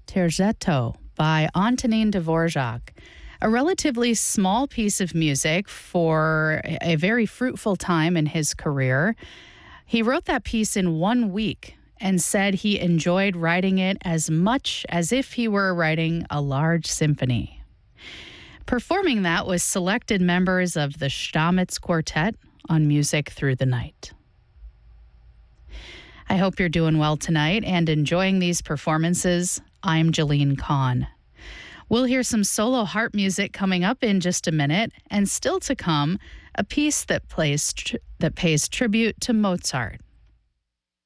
Terzetto by Antonin Dvorak, a relatively small piece of music for a very fruitful time in his career. He wrote that piece in 1 week and said he enjoyed writing it as much as if he were writing a large symphony. Performing that was selected members of the Stamitz Quartet on Music Through the Night. I hope you're doing well tonight and enjoying these performances. I'm Jolene Kahn. We'll hear some solo harp music coming up in just a minute, and still to come, a piece that pays tribute to Mozart.